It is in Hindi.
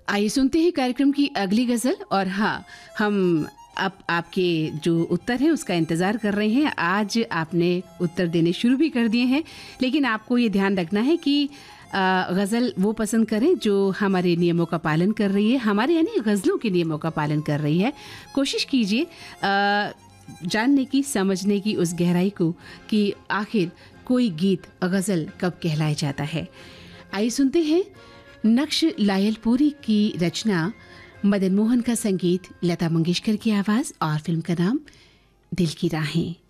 आइए सुनते हैं कार्यक्रम की अगली गज़ल। और हाँ, हम अब आपके जो उत्तर हैं उसका इंतज़ार कर रहे हैं। आज आपने उत्तर देने शुरू भी कर दिए हैं, लेकिन आपको ये ध्यान रखना है कि गज़ल वो पसंद करें जो हमारे नियमों का पालन कर रही है, हमारे यानी गज़लों के नियमों का पालन कर रही है। कोशिश कीजिए जानने की, समझने की उस गहराई को कि आखिर कोई गीत गज़ल कब कहलाया जाता है। आइए सुनते हैं नक्श लायलपुरी की रचना, मदन मोहन का संगीत, लता मंगेशकर की आवाज़ और फिल्म का नाम दिल की राहें।